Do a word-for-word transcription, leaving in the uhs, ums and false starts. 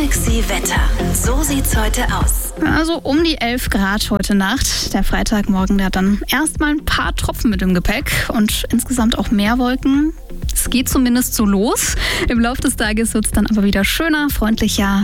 Flexi Wetter. So sieht's heute aus. Also um die elf Grad heute Nacht. Der Freitagmorgen, der hat dann erstmal ein paar Tropfen mit im Gepäck und insgesamt auch mehr Wolken. Es geht zumindest so los. Im Laufe des Tages wird es dann aber wieder schöner, freundlicher.